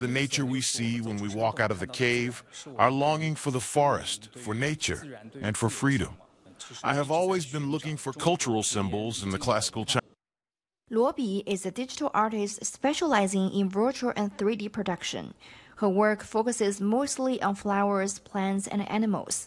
The nature we see when we walk out of the cave, our longing for the forest, for nature, and for freedom. I have always been looking for cultural symbols in the classical Chinese. Luo Bi is a digital artist specializing in virtual and 3D production. Her work focuses mostly on flowers, plants, and animals.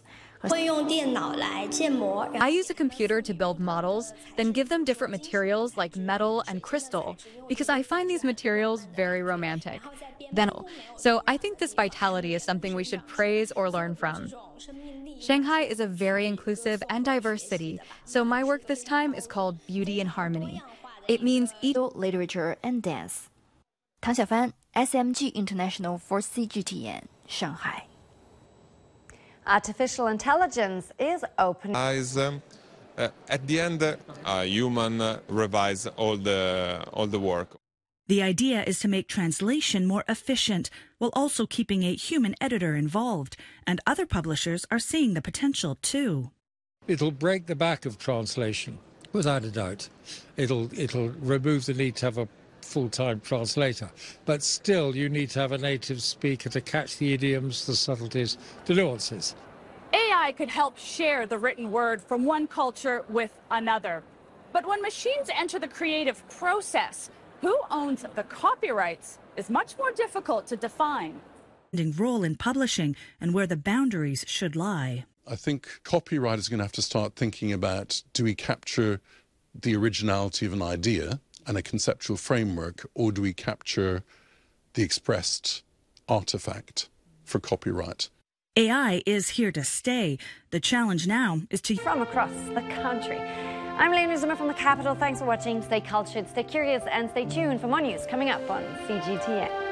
I use a computer to build models, then give them different materials like metal and crystal, because I find these materials very romantic. So I think this vitality is something we should praise or learn from. Shanghai is a very inclusive and diverse city, so my work this time is called Beauty in Harmony. It means literature and dance. Tang Xiaofan, SMG International for CGTN, Shanghai. Artificial intelligence is open. At the end, human revise all the work. The idea is to make translation more efficient while also keeping a human editor involved, and other publishers are seeing the potential too. It'll break the back of translation, without a doubt. It'll remove the need to have a full-time translator, but still you need to have a native speaker to catch the idioms, the subtleties, the nuances. AI could help share the written word from one culture with another. But when machines enter the creative process, who owns the copyrights is much more difficult to define. Role in publishing and where the boundaries should lie. I think copywriters are going to have to start thinking about, do we capture the originality of an idea and a conceptual framework, or do we capture the expressed artifact for copyright? AI is here to stay. The challenge now is to... From across the country. I'm Leonie Zimmer from the Capital. Thanks for watching. Stay cultured, stay curious, and stay tuned for more news coming up on CGTN.